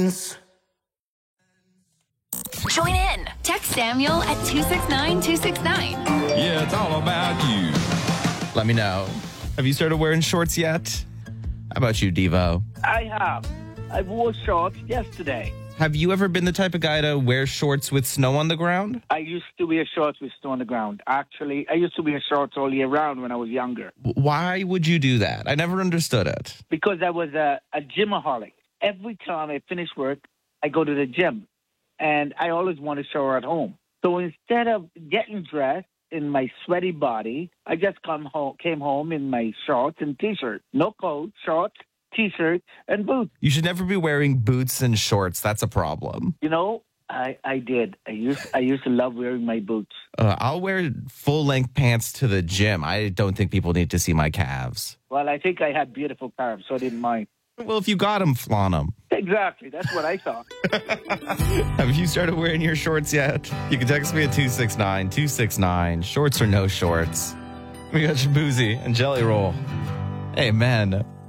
Join in. Text Samuel at 269-269. Yeah, it's all about you. Let me know. Have you started wearing shorts yet? How about you, Devo? I have. I wore shorts yesterday. Have you ever been the type of guy to wear shorts with snow on the ground? I used to wear shorts with snow on the ground. Actually, I used to wear shorts all year round when I was younger. Why would you do that? I never understood it. Because I was a gymaholic. Every time I finish work, I go to the gym. And I always want to shower at home. So instead of getting dressed in my sweaty body, I just came home in my shorts and T-shirt. No coat, shorts, T-shirt, and boots. You should never be wearing boots and shorts. That's a problem. You know, I did. I used to love wearing my boots. I'll wear full-length pants to the gym. I don't think people need to see my calves. Well, I think I had beautiful calves, so I didn't mind. Well, if you got them, flaunt them. Exactly. That's what I thought. Have you started wearing your shorts yet? You can text me at 269-269. Shorts or no shorts. We got Shabuzi and Jelly Roll. Amen.